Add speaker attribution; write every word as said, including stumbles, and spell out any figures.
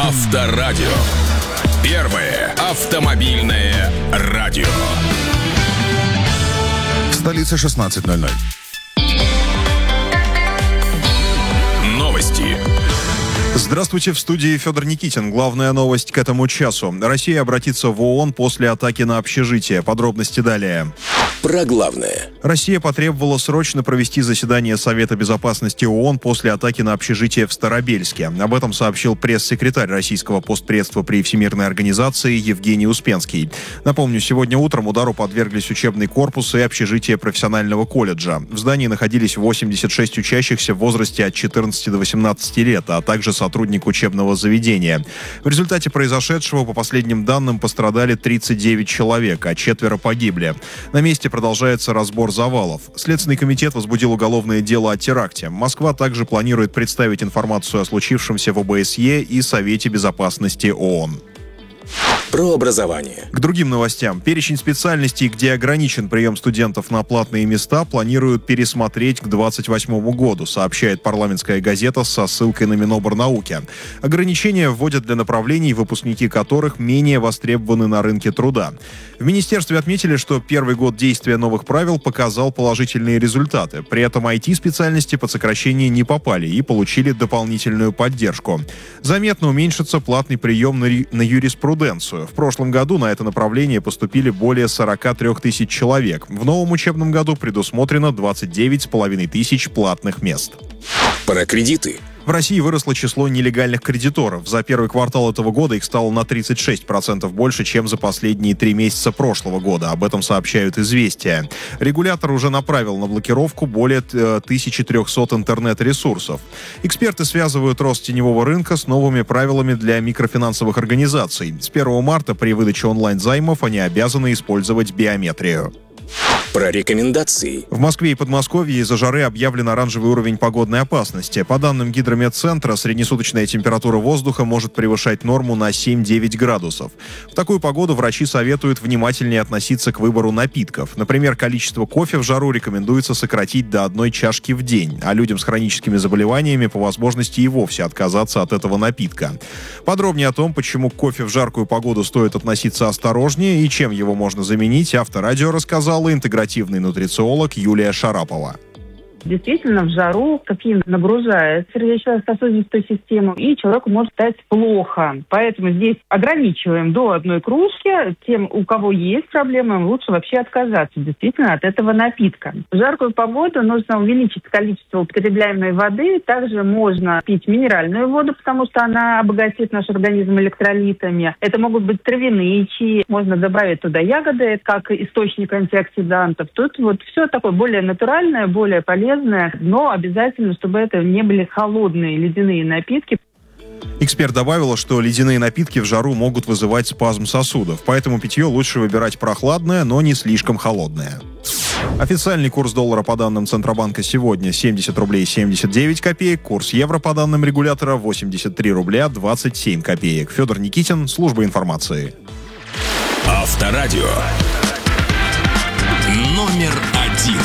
Speaker 1: Авторадио. Первое автомобильное радио.
Speaker 2: В столице шестнадцать ноль ноль.
Speaker 1: Новости.
Speaker 3: Здравствуйте, в студии Федор Никитин. Главная новость к этому часу. Россия обратится в ООН после атаки на общежитие. Подробности далее.
Speaker 1: Про главное.
Speaker 3: Россия потребовала срочно провести заседание Совета безопасности ООН после атаки на общежитие в Старобельске. Об этом сообщил пресс-секретарь российского постпредства при Всемирной организации Евгений Успенский. Напомню, сегодня утром удару подверглись учебный корпус и общежитие профессионального колледжа. В здании находились восемьдесят шесть учащихся в возрасте от четырнадцати до восемнадцати лет, а также сотрудник учебного заведения. В результате произошедшего, по последним данным, пострадали тридцать девять человек, а четверо погибли. На месте продолжается разбор завалов. Следственный комитет возбудил уголовное дело о теракте. Москва также планирует представить информацию о случившемся в ОБСЕ и Совете безопасности ООН.
Speaker 1: Про образование.
Speaker 3: К другим новостям. Перечень специальностей, где ограничен прием студентов на платные места, планируют пересмотреть к двадцать восьмому году, сообщает парламентская газета со ссылкой на Миноборнауки. Ограничения вводят для направлений, выпускники которых менее востребованы на рынке труда. В министерстве отметили, что первый год действия новых правил показал положительные результаты. При этом ай ти-специальности под сокращение не попали и получили дополнительную поддержку. Заметно уменьшится платный прием на, на юриспруденцию. В прошлом году на это направление поступили более сорок три тысяч человек. В новом учебном году предусмотрено двадцать девять с половиной тысяч платных мест.
Speaker 1: Про кредиты.
Speaker 3: В России выросло число нелегальных кредиторов. За первый квартал этого года их стало на тридцать шесть процентов больше, чем за последние три месяца прошлого года. Об этом сообщают «Известия». Регулятор уже направил на блокировку более тысячи трехсот интернет-ресурсов. Эксперты связывают рост теневого рынка с новыми правилами для микрофинансовых организаций. С первого марта при выдаче онлайн-займов они обязаны использовать биометрию.
Speaker 1: Про рекомендации.
Speaker 3: В Москве и Подмосковье из-за жары объявлен оранжевый уровень погодной опасности. По данным Гидрометцентра, среднесуточная температура воздуха может превышать норму на семь-девять градусов. В такую погоду врачи советуют внимательнее относиться к выбору напитков. Например, количество кофе в жару рекомендуется сократить до одной чашки в день, а людям с хроническими заболеваниями по возможности и вовсе отказаться от этого напитка. Подробнее о том, почему к кофе в жаркую погоду стоит относиться осторожнее и чем его можно заменить, Авторадио рассказала интегративный нутрициолог Юлия Шарапова.
Speaker 4: Действительно, в жару кофеин нагружает сердечно-сосудистую систему, и человеку может стать плохо. Поэтому здесь ограничиваем до одной кружки. Тем, у кого есть проблемы, лучше вообще отказаться действительно от этого напитка. В жаркую погоду нужно увеличить количество употребляемой воды. Также можно пить минеральную воду, потому что она обогатит наш организм электролитами. Это могут быть травяные чаи. Можно добавить туда ягоды, как источник антиоксидантов. Тут вот все такое более натуральное, более полезное. Но обязательно, чтобы это не были холодные ледяные напитки.
Speaker 3: Эксперт добавила, что ледяные напитки в жару могут вызывать спазм сосудов, поэтому питье лучше выбирать прохладное, но не слишком холодное. Официальный курс доллара по данным Центробанка сегодня семьдесят рублей семьдесят девять копеек, курс евро по данным регулятора восемьдесят три рубля двадцать семь копеек. Федор Никитин, служба информации.
Speaker 1: Авторадио. Номер один.